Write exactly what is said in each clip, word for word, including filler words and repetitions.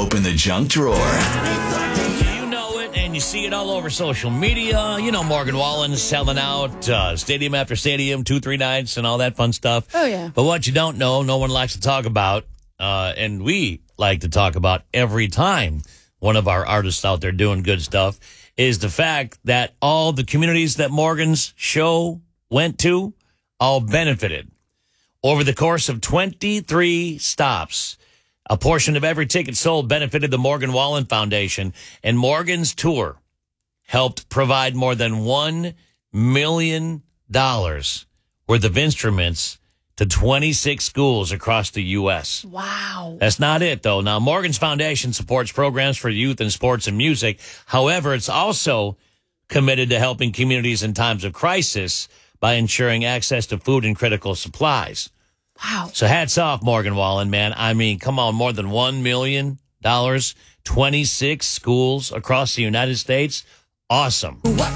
Open the junk drawer. You know it, and you see it all over social media. You know Morgan Wallen selling out uh, stadium after stadium, two, three nights, and all that fun stuff. Oh, yeah. But what you don't know, no one likes to talk about, uh, and we like to talk about every time one of our artists out there doing good stuff, is the fact that all the communities that Morgan's show went to all benefited. Over the course of twenty-three stops, a portion of every ticket sold benefited the Morgan Wallen Foundation, and Morgan's tour helped provide more than one million dollars worth of instruments to twenty-six schools across the U S Wow. That's not it, though. Now, Morgan's Foundation supports programs for youth in sports and music. However, it's also committed to helping communities in times of crisis by ensuring access to food and critical supplies. Wow. So hats off, Morgan Wallen, man. I mean, come on, more than one million dollars, twenty-six schools across the United States. Awesome. What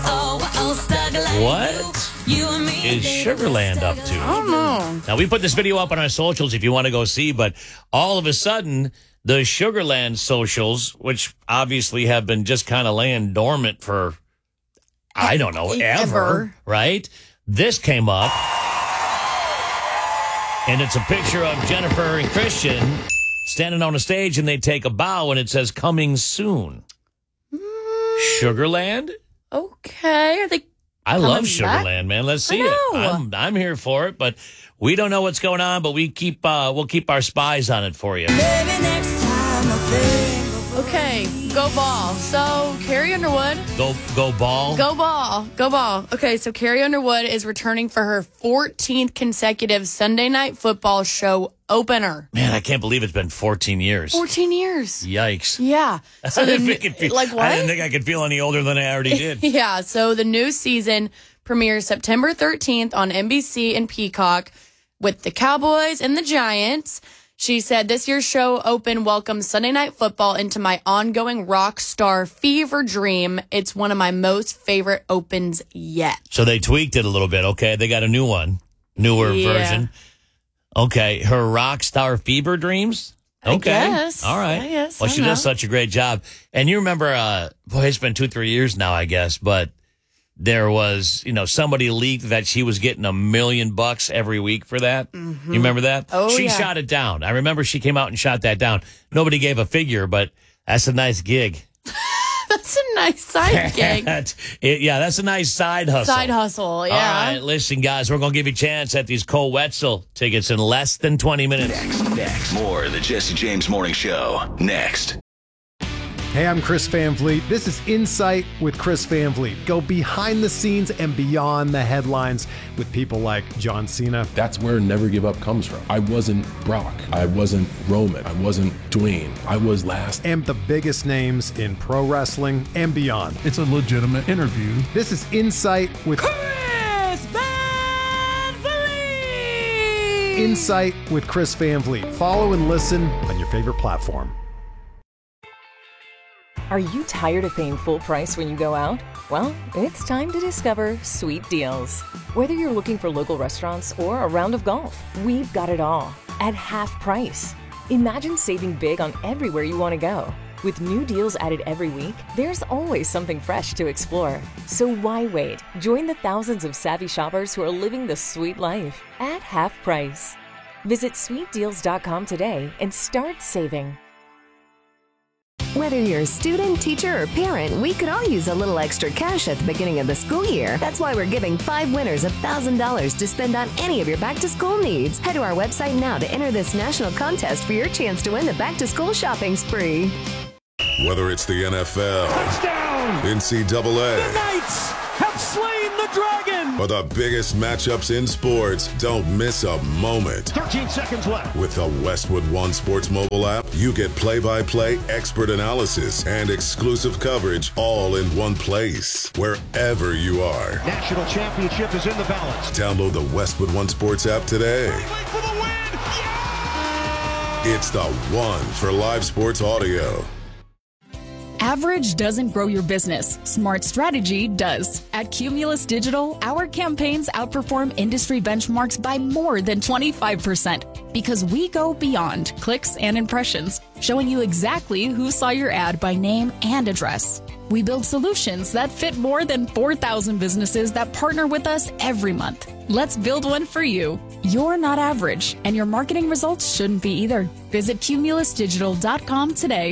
is Sugarland up to? I don't know. Now, we put this video up on our socials if you want to go see, but all of a sudden, the Sugarland socials, which obviously have been just kind of laying dormant for, I don't know, ever, Ever. right? This came up. And it's a picture of Jennifer and Christian standing on a stage, and they take a bow, and it says, coming soon. Mm, Sugarland? okay. Are they? I love coming back? Sugarland, man. Let's see I it. know. I'm, I'm here for it, but we don't know what's going on, but we keep, uh, we'll keep our spies on it for you. Maybe next time I'll think. Okay, go ball. So Carrie Underwood. Go, go ball. Go ball. Go ball. Okay, so Carrie Underwood is returning for her fourteenth consecutive Sunday Night Football show opener. Man, I can't believe it's been fourteen years. fourteen years. Yikes. Yeah. So I the, didn't new- think it'd feel- like what? I didn't think I could feel any older than I already did. Yeah, so the new season premieres September thirteenth on N B C and Peacock with the Cowboys and the Giants. She said, this year's show open welcomes Sunday Night Football into my ongoing rock star fever dream. It's one of my most favorite opens yet. So they tweaked it a little bit. Okay, they got a new one, newer Yeah. version. Okay, her rock star fever dreams. I Okay, guess. all right. I guess. Well, I she don't does know. such a great job. And you remember, uh, boy, it's been two, three years now, I guess, but there was, you know, somebody leaked that she was getting a million bucks every week for that. Mm-hmm. You remember that? Oh, she yeah. shot it down. I remember she came out and shot that down. Nobody gave a figure, but that's a nice gig. That's a nice side gig. It- yeah, that's a nice side hustle. Side hustle, yeah. All right, listen, guys, we're going to give you a chance at these Cole Wetzel tickets in less than twenty minutes. Next, next. More of the Jesse James Morning Show. Next. Hey, I'm Chris Van Vliet. This is Insight with Chris Van Vliet. Go behind the scenes and beyond the headlines with people like John Cena. That's where Never Give Up comes from. I wasn't Brock. I wasn't Roman. I wasn't Dwayne. I was last. And the biggest names in pro wrestling and beyond. It's a legitimate interview. This is Insight with Chris Van Vliet. Insight with Chris Van Vliet. Follow and listen on your favorite platform. Are you tired of paying full price when you go out? Well, it's time to discover Sweet Deals. Whether you're looking for local restaurants or a round of golf, we've got it all at half price. Imagine saving big on everywhere you want to go. With new deals added every week, there's always something fresh to explore. So why wait? Join the thousands of savvy shoppers who are living the sweet life at half price. Visit sweet deals dot com today and start saving. Whether you're a student, teacher, or parent, we could all use a little extra cash at the beginning of the school year. That's why we're giving five winners one thousand dollars to spend on any of your back-to-school needs. Head to our website now to enter this national contest for your chance to win the back-to-school shopping spree. Whether it's the N F L, Touchdown. N C double A, The Knights have slain the dragon. or the biggest matchups in sports, don't miss a moment. thirteen seconds left. With the Westwood One Sports mobile app, you get play-by-play expert analysis and exclusive coverage all in one place, wherever you are. National championship is in the balance. Download the Westwood One Sports app today. For the win. It's the one for live sports audio. Average doesn't grow your business. Smart strategy does. At Cumulus Digital, our campaigns outperform industry benchmarks by more than twenty-five percent. Because we go beyond clicks and impressions, showing you exactly who saw your ad by name and address. We build solutions that fit more than four thousand businesses that partner with us every month. Let's build one for you. You're not average, and your marketing results shouldn't be either. Visit cumulus digital dot com today.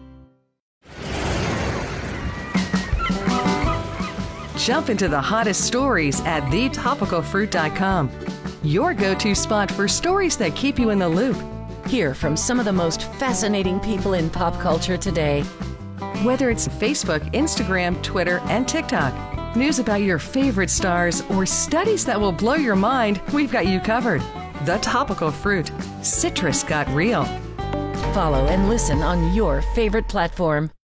Jump into the hottest stories at the topical fruit dot com. Your go-to spot for stories that keep you in the loop. Hear from some of the most fascinating people in pop culture today. Whether it's Facebook, Instagram, Twitter, and TikTok, news about your favorite stars, or studies that will blow your mind, we've got you covered. The Topical Fruit. Citrus got real. Follow and listen on your favorite platform.